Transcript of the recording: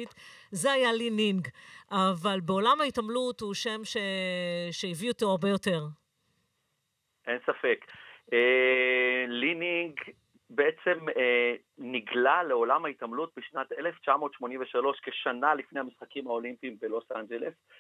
ראשית, זה היה לי נינג. אבל בעולם ההתעמלות הוא שם שהביא אותו הרבה יותר. אין ספק. לינינג בעצם נגלה לעולם ההתעמלות בשנת 1983, כשנה לפני המשחקים האולימפיים בלוס אנג'לס.